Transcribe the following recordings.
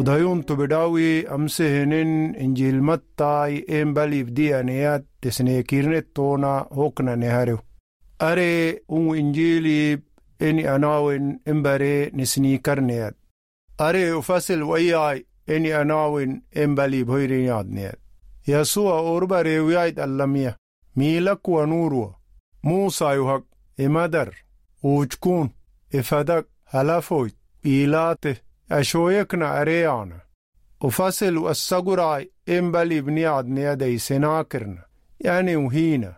odayun tu bidawi amsehenen injil mattai embaliv dianeyat tesnekirnet tona hokna neharew are injili eni anawin embare nisnikarneyat are ufasil wayai eni anawin embalib hoyrinadneyat Yasua orbare wiyait allamia milak wa nurwa Musa yuhak imadar ujkun ifadak halafoit ilate ashoyekna areyana ufasil wasagurai embalib niadneyadai senakirna yani uhina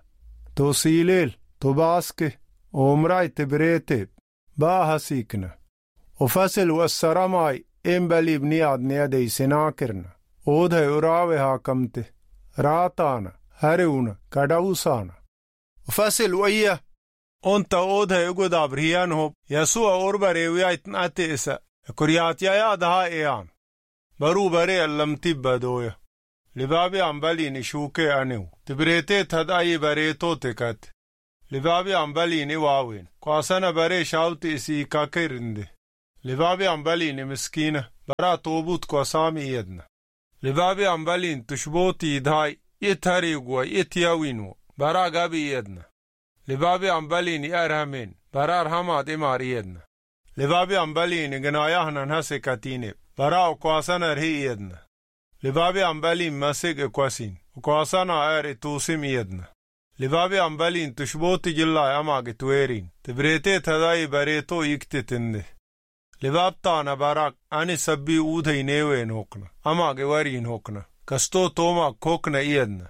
tosilel tobaske omrai tibreteb bahasikna ufasil wasaramai embalib niadneyadai senakirna odhay urawe hakamte raatana hareuna kadawusana ufasil waya onta odhay ugodabriyan hop Yasua orbare wiyait natesa kuriyatya daha eyan baru bare allamtibbadoya libabi ambali nishuke anew tibrete tadayi bare totekat libabi ambali ni wawin kwasana bare shauti isi kakirinde libabi ambali ni miskina bara tobut kwasami yedna libabi ambali tushboti idhai yetharigwa yetyawinu bara gabi yedna libabi ambali ni arhamin bara arhamad imari yedna libabi ambali ni ganayahnan hase katine bara kwasana rhi yedna libabi ambali masig kwasin kwasana ar tusim yedna libabi ambali tushboti jilla amag twerin tibrete tadai bareto yiktitinde libab tana barak ani sabbi udhay newen hokna amag warin hokna kasto toma kokna yedna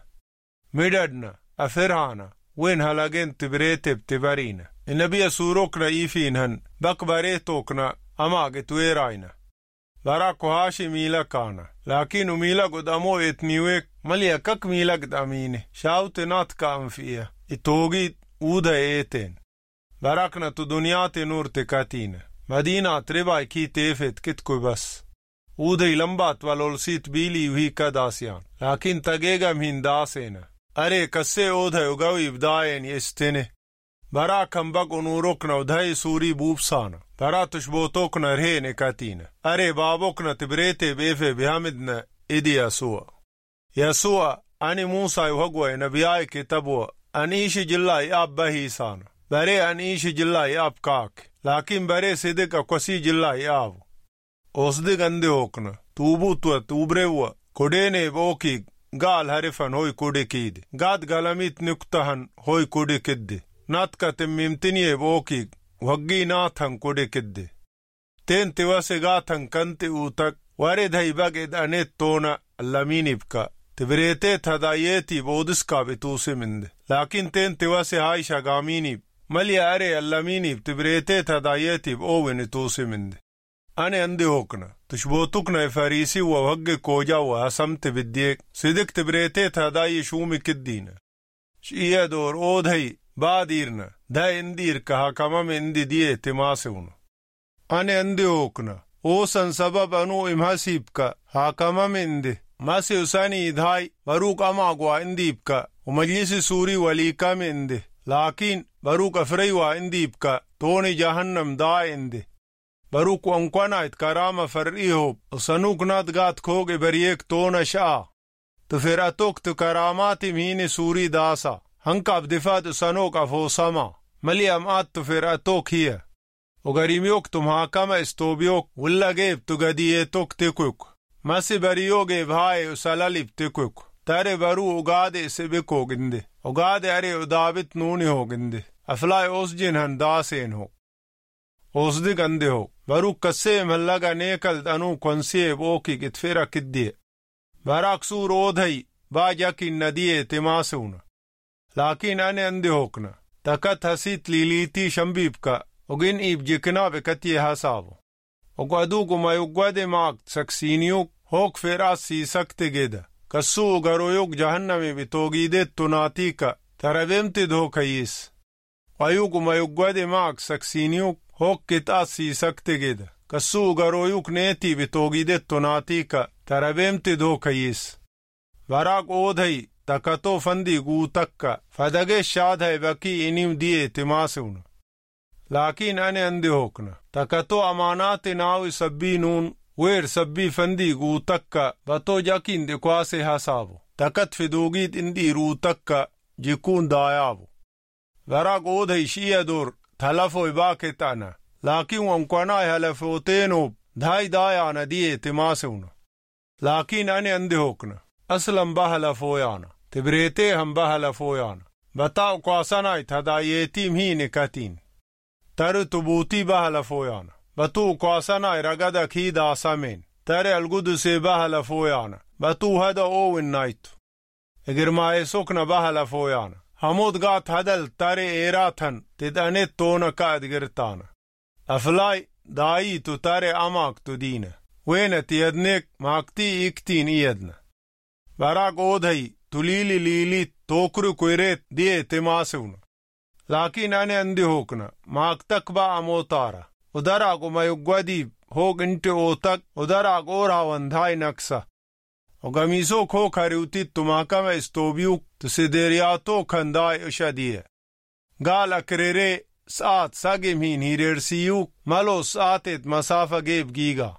midadna afirhana wen halagen tibrete tibarina النبي سورokna ifinhan bakbaretokna amage tueraina barak hashi mila kana lakin umila godamo etniwek malia kak mila gdamine shaute nat kamfia itogi uda eten barakna tu dunyate nur tekatina madina treba ki tefet kitko bas uda lambat walolsit bili wi kadasyan lakin tagega mhindasena are kasse odha ugawi ibdaen yestene bara kambak unurokna udhay suri bubsana bara tushbotokna rhene katina are babokna tibrete befe bihamidna idi Yasua ani Musa yuhagwa nabiyai kitabwa anishi jillai abbahi sana bare anishi jillai abkak lakin bare sidika kwasi jillai avu osdi gande okna tubutwa tubrewa kodene boki gal harifan hoy kodekide gad galamit nuktahan hoy kodekide natka timmimtiniye boki waggi nathan kodekide ten tiwase gathan kante utak ware dhai baged anet tona allaminibka tibrete thadayeti bodiska bitusiminde lakin ten tiwase haisha gaminib mali are allaminib tibrete thadayeti owen tusiminde ane ande hokna tushbotukna farisi wa wagge koja wa hasamte bidyek sidik tibrete thadayi shumi kiddina shiya dor odhai badirna da indir ka hakamam indi diye timasewna ane ande hokna osan sabab anu imhasibka hakamam indi masi usani idhai baruk amagwa indibka umajlisi suri walikam indi lakin baruk afraywa indibka toni jahannam da indi baruk wankwana itkarama far'iho usanuk nadgat koge bariyek tona shaa tufiratok tu karamati mhini suri dasa hankab difat usanok afosama maliyam at tufiratok hiya ugarimiyok tumhakama istobiok willageb tugadiyetok tikuk masi bariyoge bhaye usalalib tikuk tare baru ugade sebekoginde ugade are udabit nuni hoginde aflay osjin han dasen ho osdi gande ho baru kasse mallaga nekal anu konsiye boki gitfera kiddiye barak sur odhai bajakin nadiye timasuna lakin ane ande hokna takat hasit liliti shambibka ogin ibjikna bekatiye hasavo ogadu gumayugwade maak saksiniyuk hok feras sisakte geda kassu garoyuk jahannami bitogidet tunatika tarabemti dhokayis ayuk gumayugwade maak saksiniyuk hok kitas sisakte geda kassu garoyuk neti bitogidet tunatika tarabemti dhokayis barak odhai takato fandi gutakka fadage shadhai baki inim diye timasuna lakin ane ande hokna takato amanati nawi sabbinun weer sabbii fandiiguu takka batoo jakiinde kwaase hasaabu takat fiduugiit indhiiruu takka jikuun daayaabu baraa gooda ishiya dur talafoy baake ta'ana laakiin wankwanaa halafooteenoob daay daayaana diyeete maasewna laakiin ani andi hokna aslan bahalafooyaana tibreetee han bahalafooyaana bataa ukwaasanaay tadaayeetiim hiine katiin tare tubuutii bahalafooyaana batuu ukwaasanaay ragada kiidaasameen tare algudusee bahalafooyaana batuu hada oowinnaaytu egirmaayesokna bahalafooyaana hamood gaat hadal tare eeraatan tidhanet toona ka adgirtaana aflaay daayiitu tare amaaktu diina weena tiyadneek maaktii iktiin iyadna baraaq oodhay tuliili liiliit tookri kwereet diyeete maasewna laakiin ani andi hokna maaktak ba amootaara udaraaq umayugwadiib hoog inte ootak udaraaq ooraawandaay naksa ogamiisook hoog hariwtittu maakama istoobiyuk tusideeriyaato kandaay ishadiye gaal akreree saat sagimhiin hireersiyuk malo saatet masaafa geeb giiga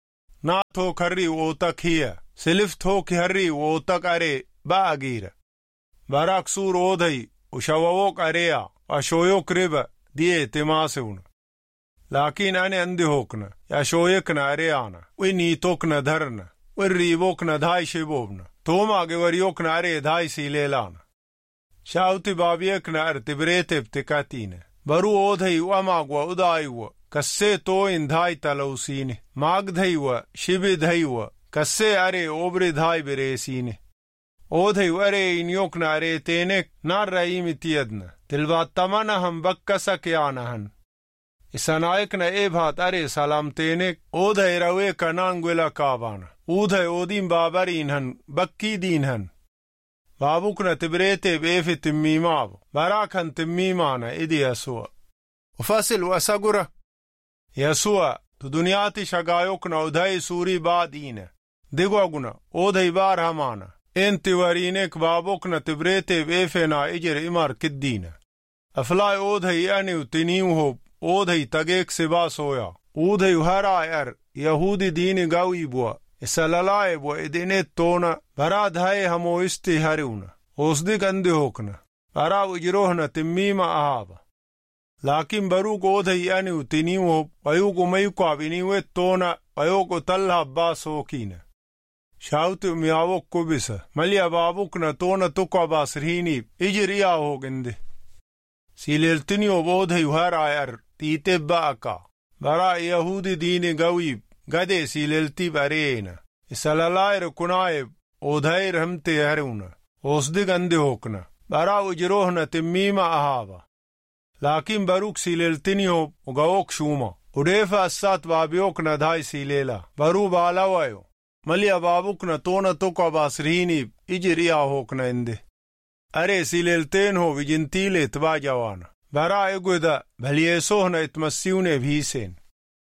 naat hoog harrii ootak hiya silift hoog harrii ootak aree ba'agiira baraaq suur oodhay ushawawok areya ashooyok riba diyeete maasewna laakiin ani andi hokna yashooyekna areyaana winiitokna dharna wirriibokna dhaay shiboobna toomaage waryokna aree dhaay siileelaana shaawti baabiyekna artibreetebte katiine baruu oodhay wamaagwa udaaywa kassee tooyin dhaay talawsiine maagdhaywa shibidhaywa kassee aree obri dhaay bereesiine oodhay aree inyokna areeteenek naarrayimitiyadna tilbaattamana han bakkasakeyaanahan isanaayekna eebhaat aree salaamteenek oodhay rawee kanaangwela kaabaana uudhay oodiin baabariinhan bakkiidiinhan baabukna tibreeteeb eefe timmiimaabo baraakhan timmiimaana idi yasuwa ufasil wasagura yasuwa tu duniyaati shagaayokna udhay suurii baadiina digwaguna oodhay baarhamaana enti wariinek baabokna tibreeteeb eefenaa ijir imar kiddiina aflaay oodhay aniw tiniiwhob oodhay tageek sibaasoya uudhay haraay ar yahuudi diini gawiibwa isalalaayebwa idinet toona baraad haye hamooyisti hariwna hoosdig andi hokna baraaw ijirohna timmiima ahaaba laakiin baruug oodhay aniw tiniiwhob wayuug umayukwaab iniwet toona wayoog utallahab sookiina shaawti umyaawok kubisa malya baabukna toona tukwabaasrihiiniib ijir iyaahog indi siileeltiniyoob oodhay haraay ar tiiteb ba'aka baraa yahuudi diini gawiib gadee siileeltiib areeyna isalalaayre kunaayeb oodhayr hamte hariwna hoosdig andi hokna baraaw ijirohna timmiima ahaaba laakiin baruug siileeltiniyoob ugawok shuuma udheefa assaat baabiyokna dhaay siileela baruu baalawayo malya baabukna toona tukwabaasrihiiniib ijir iyaahokna inde aree siileelteenhoob ijintiileet baajawaana baraa egweda balyeesohna itmassiwneeb hiiseen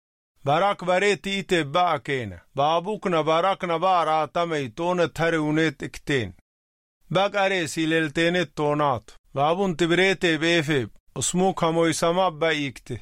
barak bareeti iteeb ba'akeena baabukna barakna baaraatamay toona tariwneet ikteen bak aree siileelteenet toonaatu baabun tibreeteeb eefeeb usmuk hamoysamaab ba'iikte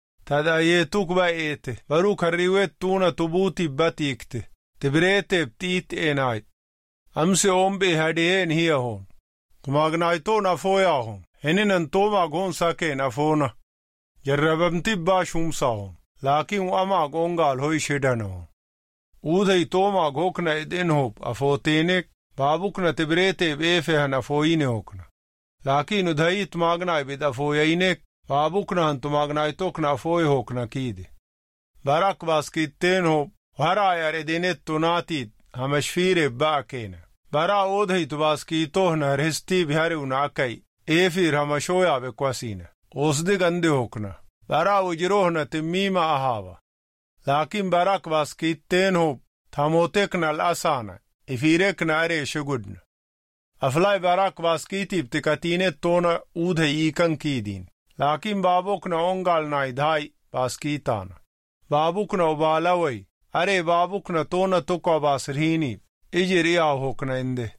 tadayeetuk ba'eete baruk harriwet tuuna tubuutiib batiikte tibreeteeb tiit eenaayt amse ombe hadiyeen hiyahoon kumaagnaaytoon afooyaahon heninan toomaag hoon sakeen afoona jarrabamtib baashumsaahon laakiin amaag ongaal hoy shidhanaahon uudhay toomaag hokna edinhob afooteenek baabukna tibreeteeb eefehan afooyine hokna laakiin udhayit maagnaybid afooyaynek baabuknahan tumaagnaaytokna afooy hokna kiide barak baaskitteenhob haraayar edinet tunaatiid hamashfiireeb ba'akeena baraa oodhay tubaaskiitohna harhestiib hariwna akay eefiir hamashooyaabe kwasiina hoosdig andi hokna baraa ujirohna timmiima ahaaba laakiin barak baaskiitteenhob tamootekna al'asaana ifiirekna aree shugudna aflaay barak baaskiitiib tikatiinet toona uudhay iikankiidiin laakiin baabokna ongaalnaay dhaay baaskiitaana baabukna ubaalaway aree baabukna toona tukwabaasrihiiniib ijir iyaahokna inde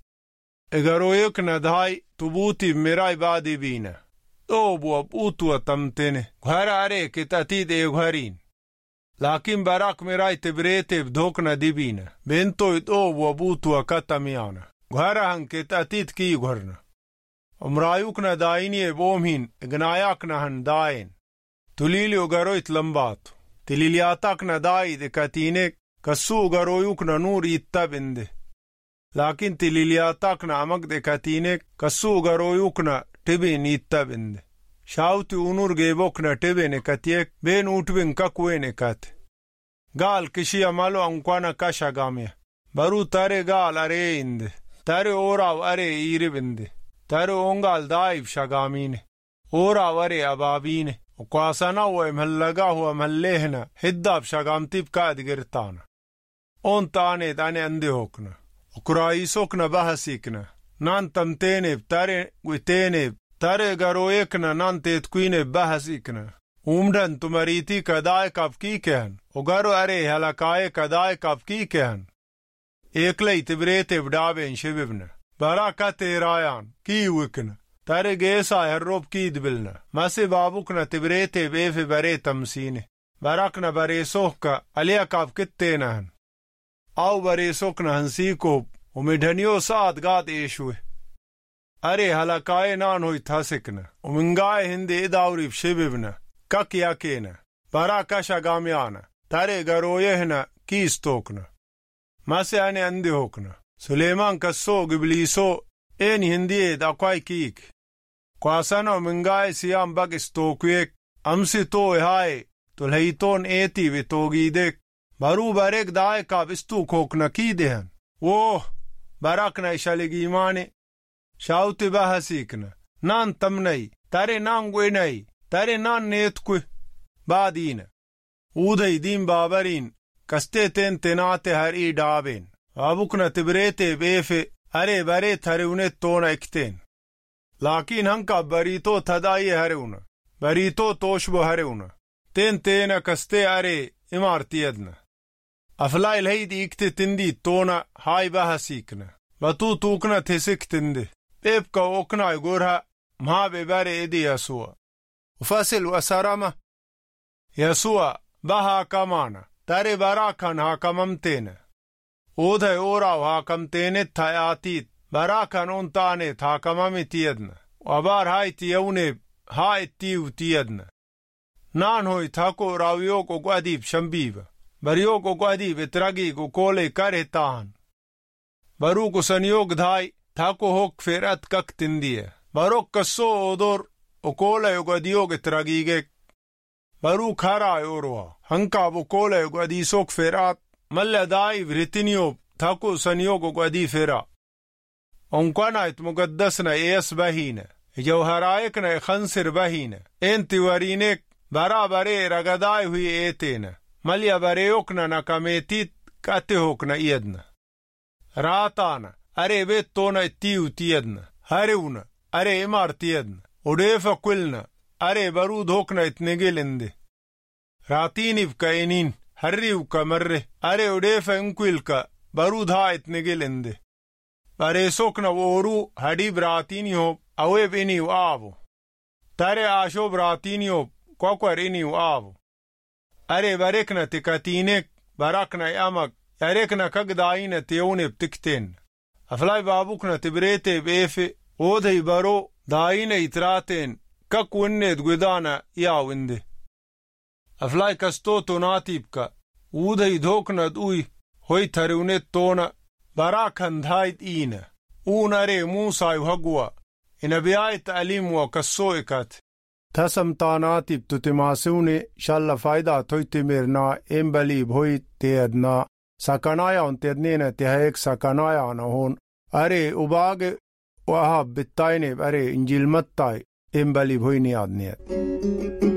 egaroyekna dhaay tubuutiib miraay baadibiina dhoobwa buutwa tamtene ghara aree kitatiid eeghariin Lakin barak mirai tibretev dhokna dibina. Bento ito wabutu akatamiana. Gharahan ket atit ki gharna. Umrayukna daini ebomhin ignayakna han dain. Tulili ugaroit lambatu. Tililiatakna dai de katine kassu ugaroyukna nur ittabinde. Lakin tililiatakna amak de katine kassu ugaroyukna tibin ittabinde. Shauti unur gebokna tibin katiek ben utbin kakwene kat. Gal kishi amalo ankwana kashagamya. Baru tare gal are inde. Tare orav are iribinde. Tare ongal daib shagamine. Orav are ababine. وقاسنا ومهلقاه ومهلهنا هداب شاقامتيب كاد قرطانا اون تاني تاني اندي هوكنا وكرايسوكنا بحسيكنا نان تمتينيب تاري ويتينيب تاري غرويكنا نان تيتكوينيب بحسيكنا ومدن تمريتي كداي كافكي كهن وغارو اري هلقاي كداي كافكي كهن ايكلي تبريتي بدابين شببنا براكا تيرايان كي وكنا تاري گيسا هروب کی دبلنا ماسي بابوكنا تبريتي بيفي بري تمسيني براكنا بريسوكا عليا كاف كتينهن او بريسوكنا هنسيكوب ومدهنيو ساعد قاد ايشوه اري هلاكاي نان هوي تاسكنا ومنغاي هندي اداوري بشببنا كاك ياكينا براكا شاقاميانا تاري غرويهنا كيستوكنا ماسي اني اندي هوكنا سليمان كسو قبليسو اين هندي داكواي كيك قاسنا منغاي سيام باق استوكويك امسي تو هاي تلهيتون ايتي بتوغيدك بارو بارك داي كاب استوكوكنا كي دهن ووه باراكنا اشاليگيماني شاوتي بحسيكنا نان تمني تاري نان گويني تاري نان نيتكو بادين اودهي دين بابرين كستيتين تناتي هر اي دابين وابوكنا تبريتي بيفي ارے برے تھرeunet تونا اکتین لاکین ہنکا بریتو تھدائی ہرeuنا بریتو توشبو ہرeuنا تین تینا کستے ارے امارتیدنا افلائی الہید اکتے تندی تونا ہائی بحسیکنا بطو توکنا تھسک تندے پیپ کا اوکنا گورہا مہا بے برے ادی یسوع وفصل واسرامہ یسوع بہا کمانا تارے براکن حاکمم تینا اودھے اوراو حاکم تینت تھا آتیت براکن اون تانت حاکمم تیدنا وابار ہائی تیونیب ہائی تیو تیدنا نان ہوئی تھاکو راویو کو گوادیب شمبیب بریو کو گوادیب اترگی کو کولے کرے تاہن برو کو سنیوگ دھائی تھاکو ہوک فیرت کک تندیے بروک کسو اودور اکولے گوادیوگ اترگیگے برو کھارا اوروا ہنکا وہ کولے گوادیسوک فیرات ملّا دائی بريتنيوب تاكو سنيوغو قدي فرا انقنايت مقدسنا ايس بهينة جوهرايكنا خنصر بهينة انت ورينك برا بري رغداي هي ايتينا مليا بريوكنا ناكاميتيت كاتيهوكنا ايدنا راتانا اري بيت تونا اتيو تيدنا هاريونا اري امار تيدنا وديفا كلنا اري برود هوكنا اتنجلند راتيني بكاينين هرّيو كمرّه أري وديفا انكويلكا برودها اتنجلند بري سوكنا وورو هدي براتينيوب اويب انيو آبو تاري آشو براتينيوب كوكور انيو آبو أري بريكنا تكاتينك براكنا امك ياريكنا كقداين تيونيب تكتين افلاي بابوكنا تبريتي بيفي ودهي برو داين يتراتين كاكوينيت قدانا ياوينده افلائی کستو تو ناتیبکا اودهی دھوکنا دوی ہوئی تھرeunet تونا برا کھندھائیت اینا اون ارے موسیو حگوا انبیائی تعلیم و کسو اکات تھسم تاناتیب تو تماسونے شاءاللہ فائدہ تویتی میرنا امبلیب ہوئی تیدنا ساکانایا ان تیدنینا تیہیک ساکانایا نہون ارے اباگ وہاں بتائنے ارے انجیل متائی امبلیب ہوئی نیادنیت